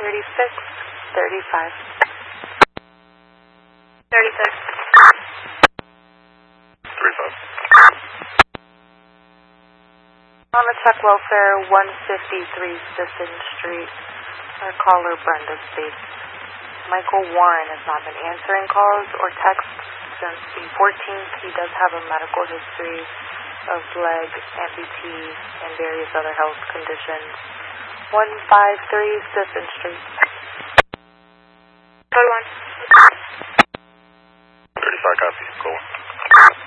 3635. 36. 35. On the check welfare, 153 Sisson Street. Our caller, Brenda, states Michael Warren has not been answering calls or texts since the 14th. He does have a medical history of leg amputee and various other health conditions. 153 Sisson Street. Code 1.